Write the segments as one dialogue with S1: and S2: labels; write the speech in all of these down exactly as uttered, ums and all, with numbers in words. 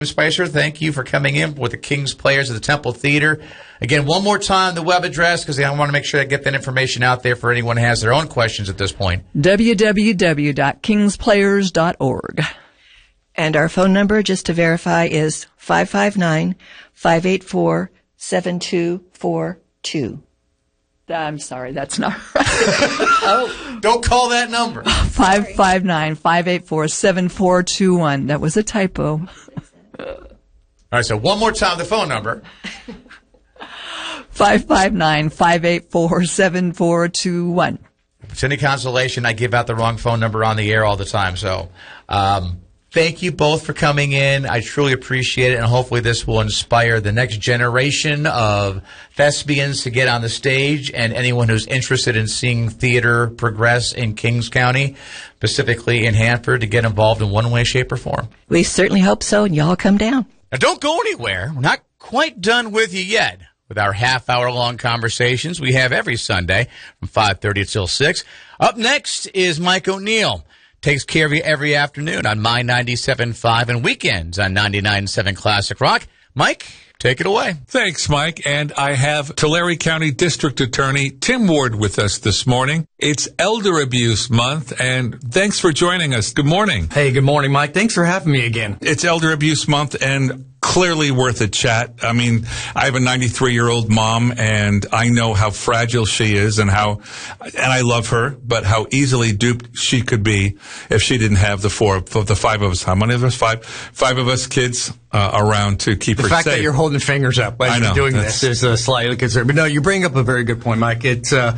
S1: Spicer, thank you for coming in with the King's Players of the Temple Theater. Again, one more time, the web address, because I want to make sure I get that information out there for anyone who has their own questions at this point.
S2: w w w dot kings players dot org.
S3: And our phone number, just to verify, is five five nine, five eight four, seven two four two.
S2: I'm sorry, that's not right.
S1: Oh, don't call that number.
S2: five five nine, five eight four, seven four two one. That was a typo.
S1: All right, so one more time, the phone number.
S2: five five nine, five eight four, seven four two one.
S1: If it's any consolation, I give out the wrong phone number on the air all the time. So um, thank you both for coming in. I truly appreciate it, and hopefully this will inspire the next generation of thespians to get on the stage, and anyone who's interested in seeing theater progress in Kings County, specifically in Hanford, to get involved in one way, shape, or form.
S3: We certainly hope so, and y'all come down.
S1: Now, don't go anywhere. We're not quite done with you yet. With our half-hour-long conversations we have every Sunday from five thirty till six. Up next is Mike O'Neill. Takes care of you every afternoon on My ninety-seven point five and weekends on ninety-nine point seven Classic Rock. Mike, take it away.
S4: Thanks, Mike. And I have Tulare County District Attorney Tim Ward with us this morning. It's Elder Abuse Month, and thanks for joining us. Good morning.
S5: Hey, good morning, Mike. Thanks for having me again.
S4: It's Elder Abuse Month, and clearly worth a chat. I mean, I have a ninety-three-year-old mom, and I know how fragile she is, and how, and I love her, but how easily duped she could be if she didn't have the four, the five of us. How many of us? Five, five of us kids uh, around to keep
S5: the
S4: her
S5: fact
S4: safe.
S5: That you're holding fingers up as
S4: I know,
S5: you're doing this is uh, slightly concerning. But no, you bring up a very good point, Mike. It's uh,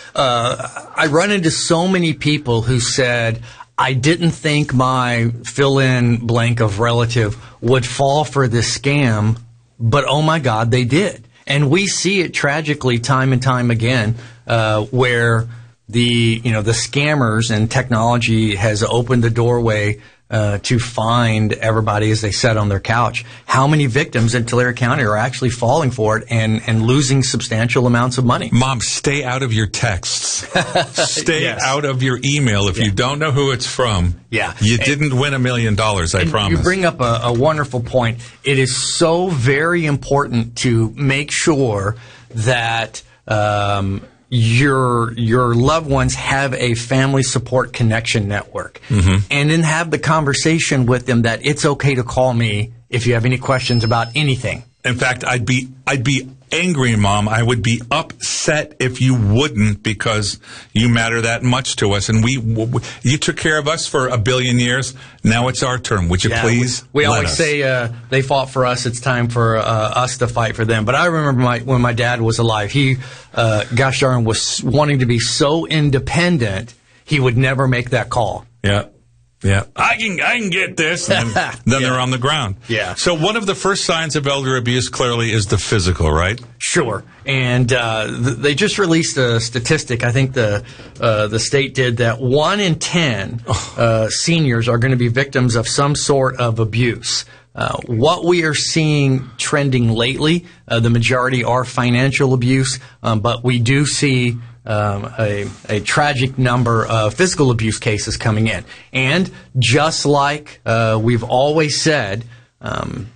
S5: uh, I run into so many people who said, I didn't think my fill-in blank of relative would fall for this scam, but oh my God, they did. And we see it tragically time and time again, uh, where the, you know, the scammers and technology has opened the doorway uh, to find everybody as they sat on their couch. How many victims in Tulare County are actually falling for it and, and losing substantial amounts of money?
S4: Mom, stay out of your texts. Stay
S5: Yes.
S4: out of your email if
S5: Yeah.
S4: you don't know who it's from.
S5: Yeah.
S4: You
S5: And-
S4: didn't win a million dollars, I
S5: And
S4: promise.
S5: You bring up a, a wonderful point. It is so very important to make sure that um, your your loved ones have a family support connection network, mm-hmm. and then have the conversation with them that it's okay to call me if you have any questions about anything.
S4: In fact, I'd be I'd be angry, Mom. I would be upset if you wouldn't, because you matter that much to us, and we w- you took care of us for a billion years. Now it's our turn. Would you
S5: Yeah,
S4: please?
S5: We, we
S4: let
S5: always
S4: us?
S5: say uh, they fought for us. It's time for uh, us to fight for them. But I remember my, when my dad was alive, he, uh, gosh darn, was wanting to be so independent, he would never make that call.
S4: Yeah. Yeah, I can I can get this, and then
S5: Yeah.
S4: they're on the ground.
S5: Yeah.
S4: So one of the first signs of elder abuse clearly is the physical, right?
S5: Sure. And uh, th- they just released a statistic. I think the uh, the state did that one in ten uh, seniors are going to be victims of some sort of abuse. Uh, what we are seeing trending lately, uh, the majority are financial abuse, um, but we do see Um, a, a tragic number of physical abuse cases coming in. And just like uh, we've always said, um,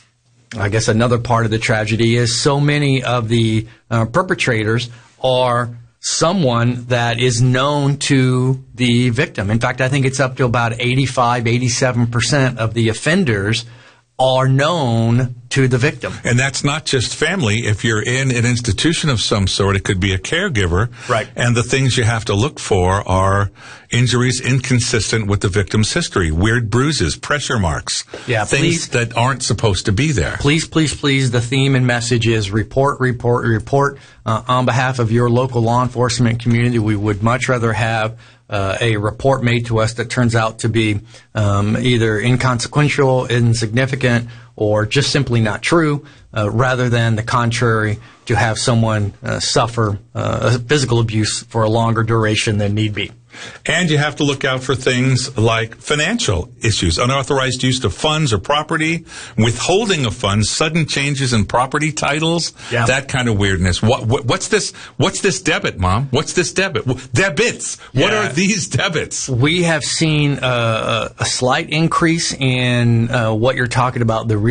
S5: I guess another part of the tragedy is so many of the uh, perpetrators are someone that is known to the victim. In fact, I think it's up to about eighty-five, eighty-seven percent of the offenders are known to the victim.
S4: And that's not just family. If you're in an institution of some sort, it could be a caregiver.
S5: Right.
S4: And the things you have to look for are injuries inconsistent with the victim's history, weird bruises, pressure marks,
S5: Yeah,
S4: things
S5: please.
S4: that aren't supposed to be there.
S5: Please, please, please, the theme and message is report, report, report. Uh, on behalf of your local law enforcement community, we would much rather have uh, a report made to us that turns out to be um, either inconsequential, insignificant, or just simply not true, uh, rather than the contrary, to have someone uh, suffer uh, physical abuse for a longer duration than need be.
S4: And you have to look out for things like financial issues, unauthorized use of funds or property, withholding of funds, sudden changes in property titles,
S5: Yeah.
S4: that kind of weirdness. What, what, what's this? What's this debit, Mom? What's this debit? Debits. What
S5: Yeah.
S4: are these debits?
S5: We have seen uh, a slight increase in uh, what you're talking about, the